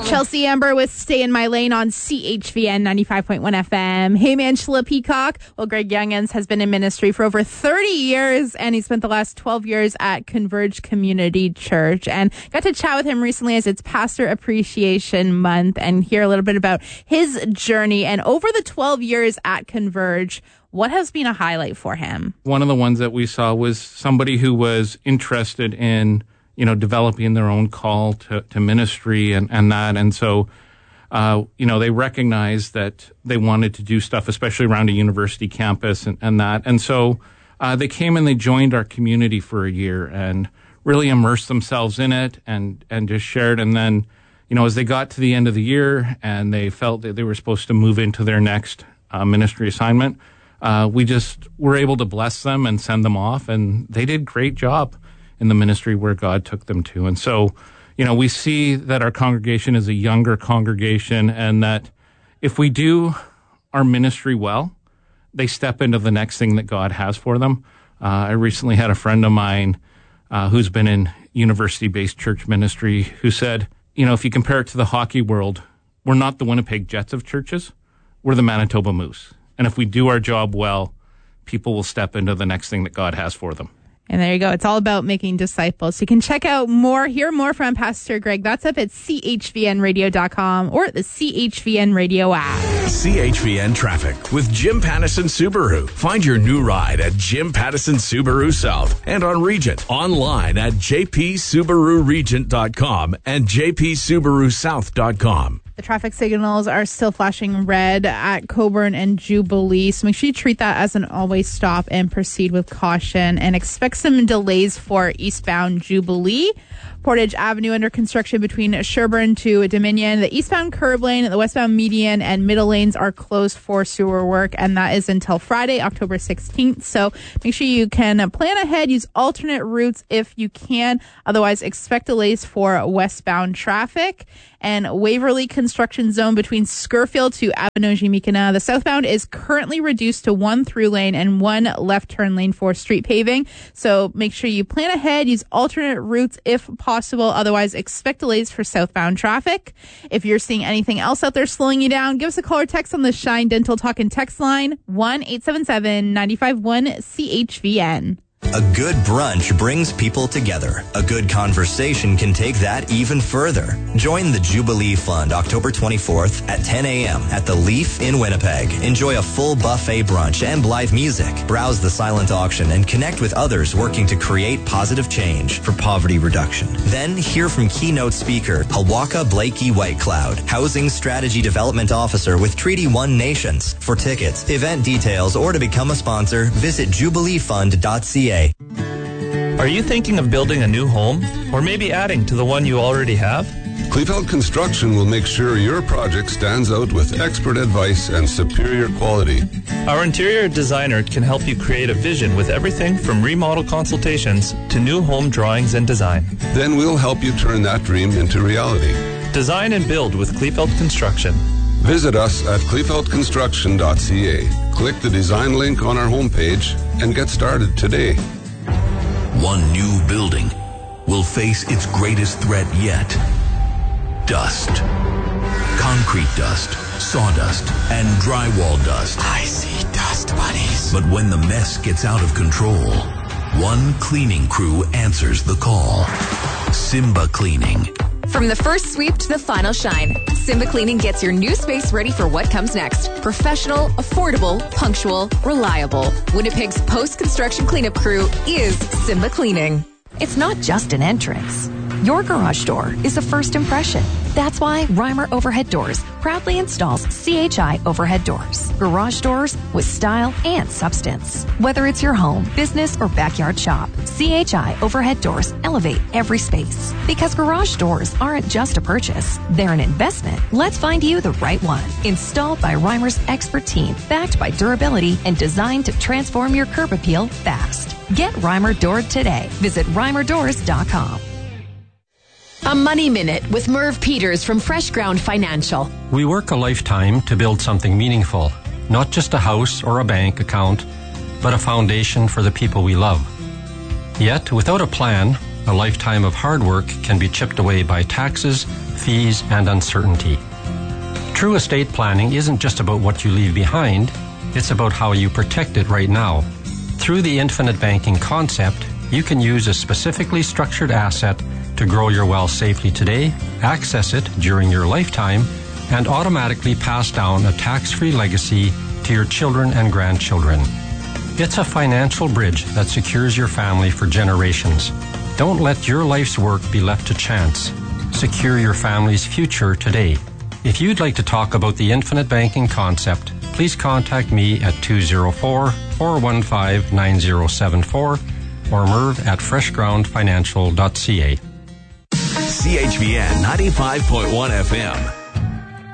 Chelsea Amber with Stay in My Lane on CHVN 95.1 FM. Hey, Angela Peacock. Well, Greg Youngins has been in ministry for over 30 years, and he spent the last 12 years at Converge Community Church. And got to chat with him recently as it's Pastor Appreciation Month and hear a little bit about his journey. And over the 12 years at Converge, what has been a highlight for him? One of the ones that we saw was somebody who was interested in developing their own call to ministry and that. And so, they recognized that they wanted to do stuff, especially around a university campus and that. And so, they came and they joined our community for a year and really immersed themselves in it and just shared. And then, as they got to the end of the year and they felt that they were supposed to move into their next ministry assignment, we just were able to bless them and send them off. And they did a great job in the ministry where God took them to. And so, we see that our congregation is a younger congregation and that if we do our ministry well, they step into the next thing that God has for them. I recently had a friend of mine who's been in university-based church ministry who said, if you compare it to the hockey world, we're not the Winnipeg Jets of churches, we're the Manitoba Moose. And if we do our job well, people will step into the next thing that God has for them. And there you go. It's all about making disciples. So you can check out hear more from Pastor Greg. That's up at chvnradio.com or the CHVN Radio app. CHVN Traffic with Jim Pattison Subaru. Find your new ride at Jim Pattison Subaru South and on Regent. Online at jpsubaruregent.com and jpsubarusouth.com. The traffic signals are still flashing red at Coburn and Jubilee, so make sure you treat that as an always stop and proceed with caution, and expect some delays for eastbound Jubilee. Portage Avenue under construction between Sherbourne to Dominion. The eastbound curb lane, the westbound median, and middle lanes are closed for sewer work, and that is until Friday, October 16th. So make sure you can plan ahead, use alternate routes if you can. Otherwise, expect delays for westbound traffic. And Waverly construction zone between Scurfield to Abinogi-Mikina. The southbound is currently reduced to one through lane and one left turn lane for street paving. So make sure you plan ahead, use alternate routes if possible. Otherwise, expect delays for southbound traffic. If you're seeing anything else out there slowing you down, give us a call or text on the Shine Dental Talk and Text line 1-877-951-CHVN. A good brunch brings people together. A good conversation can take that even further. Join the Jubilee Fund October 24th at 10 a.m. at the Leaf in Winnipeg. Enjoy a full buffet brunch and live music. Browse the silent auction and connect with others working to create positive change for poverty reduction. Then hear from keynote speaker Hawaka Blakey Whitecloud, Housing Strategy Development Officer with Treaty 1 Nations. For tickets, event details, or to become a sponsor, visit jubileefund.ca. Are you thinking of building a new home or maybe adding to the one you already have? Kleefeld Construction will make sure your project stands out with expert advice and superior quality. Our interior designer can help you create a vision with everything from remodel consultations to new home drawings and design. Then we'll help you turn that dream into reality. Design and build with Kleefeld Construction. Visit us at kleefeldconstruction.ca. Click the design link on our homepage and get started today. One new building will face its greatest threat yet. Dust. Concrete dust, sawdust, and drywall dust. I see dust bunnies. But when the mess gets out of control, one cleaning crew answers the call. Simba Cleaning. From the first sweep to the final shine, Simba Cleaning gets your new space ready for what comes next. Professional, affordable, punctual, reliable. Winnipeg's post-construction cleanup crew is Simba Cleaning. It's not just an entrance. Your garage door is a first impression. That's why Reimer Overhead Doors proudly installs CHI overhead doors. Garage doors with style and substance. Whether it's your home, business, or backyard shop, CHI overhead doors elevate every space. Because garage doors aren't just a purchase, they're an investment. Let's find you the right one. Installed by Reimer's expert team, backed by durability and designed to transform your curb appeal fast. Get Reimer Doored today. Visit reimerdoors.com. A Money Minute with Merv Peters from Fresh Ground Financial. We work a lifetime to build something meaningful, not just a house or a bank account, but a foundation for the people we love. Yet, without a plan, a lifetime of hard work can be chipped away by taxes, fees, and uncertainty. True estate planning isn't just about what you leave behind, it's about how you protect it right now. Through the infinite banking concept, you can use a specifically structured asset to grow your wealth safely today, access it during your lifetime, and automatically pass down a tax-free legacy to your children and grandchildren. It's a financial bridge that secures your family for generations. Don't let your life's work be left to chance. Secure your family's future today. If you'd like to talk about the infinite banking concept, please contact me at 204-415-9074 or merv@freshgroundfinancial.ca. CHVN 95.1 FM.